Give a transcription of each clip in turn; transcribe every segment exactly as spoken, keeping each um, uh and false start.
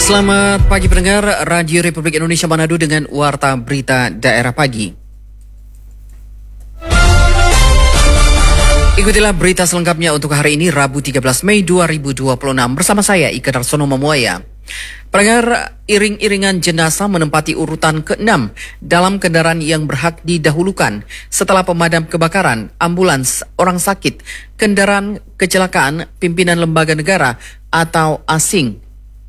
Selamat pagi pendengar Radio Republik Indonesia Manado dengan Warta Berita Daerah Pagi. Ikutilah berita selengkapnya untuk hari ini Rabu tiga belas Mei dua ribu dua puluh enam bersama saya Ika Darsono Mamuaya. Pendengar, iring-iringan jenazah menempati urutan keenam dalam kendaraan yang berhak didahulukan setelah pemadam kebakaran, ambulans, orang sakit, kendaraan kecelakaan, pimpinan lembaga negara atau asing.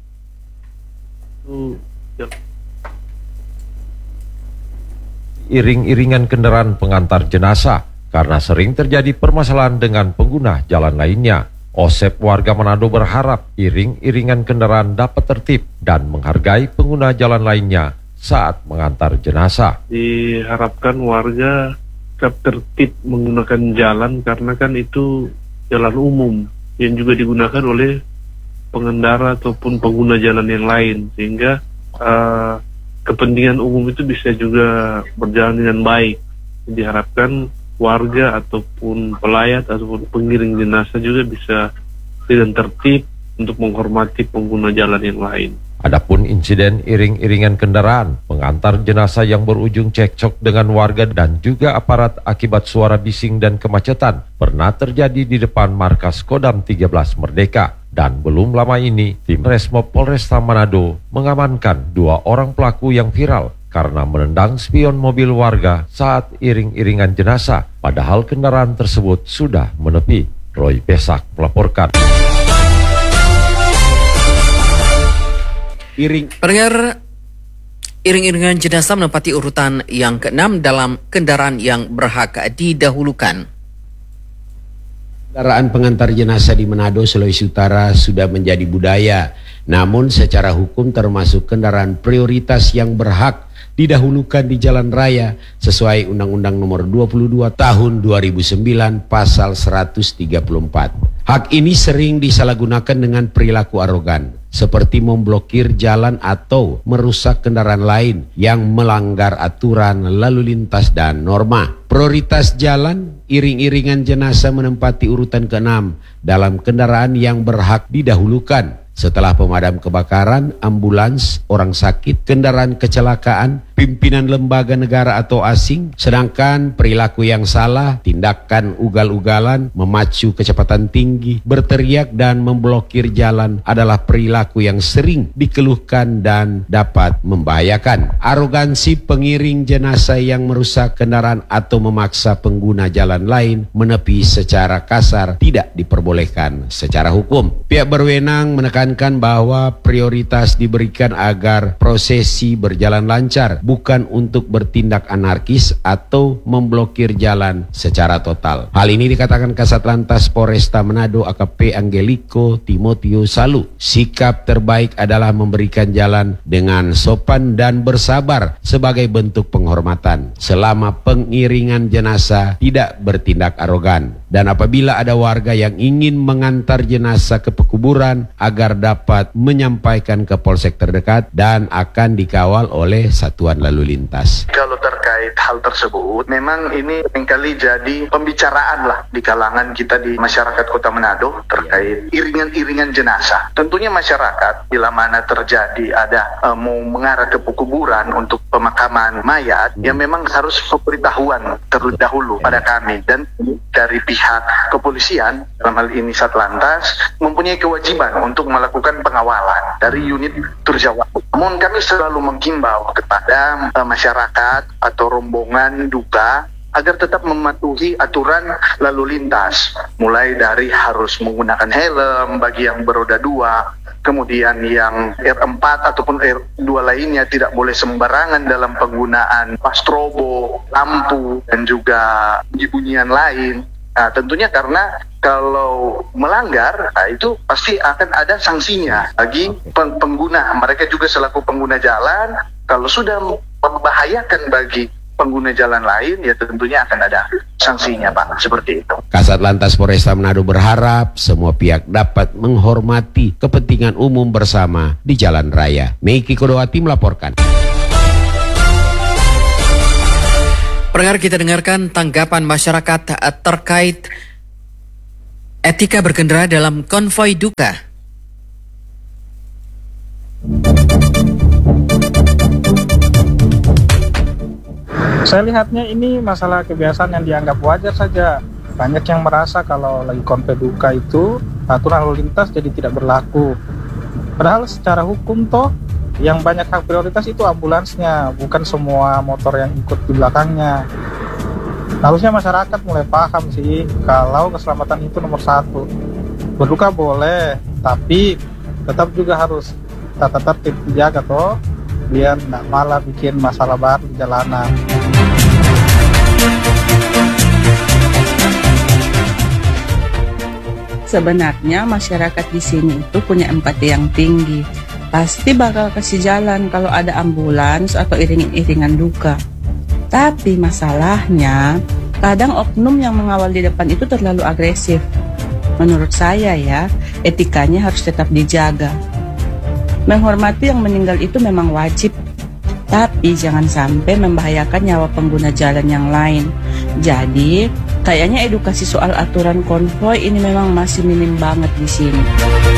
Iring-iringan kendaraan pengantar jenazah karena sering terjadi permasalahan dengan pengguna jalan lainnya. Osep warga Manado berharap iring-iringan kendaraan dapat tertib dan menghargai pengguna jalan lainnya saat mengantar jenazah. Diharapkan warga tetap tertib menggunakan jalan karena kan itu jalan umum yang juga digunakan oleh pengendara ataupun pengguna jalan yang lain, sehingga uh, kepentingan umum itu bisa juga berjalan dengan baik. Diharapkan warga ataupun pelayat ataupun pengiring jenazah juga bisa dengan tertib untuk menghormati pengguna jalan yang lain. Adapun insiden iring-iringan kendaraan pengantar jenazah yang berujung cekcok dengan warga dan juga aparat akibat suara bising dan kemacetan pernah terjadi di depan markas Kodam tiga belas Merdeka. Dan belum lama ini, tim Resmob Polresta Manado mengamankan dua orang pelaku yang viral karena menendang spion mobil warga saat iring-iringan jenazah, padahal kendaraan tersebut sudah menepi. Roy Besak melaporkan. Iring. Pendengar, iring-iringan jenazah menempati urutan yang keenam dalam kendaraan yang berhak didahulukan. Kendaraan pengantar jenazah di Manado, Sulawesi Utara sudah menjadi budaya. Namun secara hukum termasuk kendaraan prioritas yang berhak didahulukan di jalan raya sesuai Undang-Undang Nomor dua puluh dua Tahun dua ribu sembilan Pasal seratus tiga puluh empat. Hak ini sering disalahgunakan dengan perilaku arogan, seperti memblokir jalan atau merusak kendaraan lain yang melanggar aturan lalu lintas dan norma. Prioritas jalan, iring-iringan jenazah menempati urutan keenam dalam kendaraan yang berhak didahulukan setelah pemadam kebakaran, ambulans, orang sakit, kendaraan kecelakaan, pimpinan lembaga negara atau asing. Sedangkan perilaku yang salah, tindakan ugal-ugalan, memacu kecepatan tinggi, berteriak dan memblokir jalan adalah perilaku yang sering dikeluhkan dan dapat membahayakan. Arogansi pengiring jenazah yang merusak kendaraan atau memaksa pengguna jalan lain menepi secara kasar tidak diperbolehkan secara hukum. Pihak berwenang menekankan bahwa prioritas diberikan agar prosesi berjalan lancar, bukan untuk bertindak anarkis atau memblokir jalan secara total. Hal ini dikatakan Kasat Lantas Polresta Manado A K P Angelico Timoteo Salu. Sikap terbaik adalah memberikan jalan dengan sopan dan bersabar sebagai bentuk penghormatan selama pengiringan jenazah tidak bertindak arogan. Dan apabila ada warga yang ingin mengantar jenazah ke pekuburan agar dapat menyampaikan ke polsek terdekat dan akan dikawal oleh satuan lalu lintas. Kalau terkait hal tersebut, memang ini seringkali jadi pembicaraan lah di kalangan kita di masyarakat Kota Manado terkait iringan-iringan jenazah. Tentunya masyarakat bila mana terjadi ada uh, mau mengarah ke pekuburan untuk pemakaman mayat, hmm. ya memang harus pemberitahuan terlebih dahulu pada kami, dan dari pihak kepolisian dalam hal ini Satlantas mempunyai kewajiban untuk melakukan pengawalan dari unit Turjawa. Namun kami selalu menghimbau kepada uh, masyarakat atau rombongan duka agar tetap mematuhi aturan lalu lintas, mulai dari harus menggunakan helm bagi yang beroda dua, kemudian yang R empat ataupun R dua lainnya tidak boleh sembarangan dalam penggunaan pastrobo, lampu, dan juga bunyi-bunyian lain. Nah, tentunya karena kalau melanggar, nah itu pasti akan ada sanksinya bagi peng pengguna. Mereka juga selaku pengguna jalan, kalau sudah membahayakan bagi pengguna jalan lain, ya tentunya akan ada sanksinya, Pak. Seperti itu. Kasat Lantas Polresta Manado berharap semua pihak dapat menghormati kepentingan umum bersama di jalan raya. Meiki Kodowati melaporkan. Pendengar, kita dengarkan tanggapan masyarakat terkait etika berkendara dalam konvoi duka. Saya lihatnya ini masalah kebiasaan yang dianggap wajar saja. Banyak yang merasa kalau lagi konvoy duka itu aturan lalu lintas jadi tidak berlaku. Padahal secara hukum toh yang banyak hak prioritas itu ambulansnya, bukan semua motor yang ikut di belakangnya. Harusnya masyarakat mulai paham sih kalau keselamatan itu nomor satu. Berduka boleh, tapi tetap juga harus tata tertib dijaga toh, biar nggak malah bikin masalah baru di jalanan. Sebenarnya masyarakat di sini itu punya empati yang tinggi. Pasti bakal kasih jalan kalau ada ambulans atau iring-iringan duka. Tapi masalahnya, kadang oknum yang mengawal di depan itu terlalu agresif. Menurut saya ya, etikanya harus tetap dijaga. Menghormati yang meninggal itu memang wajib, tapi jangan sampai membahayakan nyawa pengguna jalan yang lain. Jadi, kayaknya edukasi soal aturan konvoy ini memang masih minim banget di sini.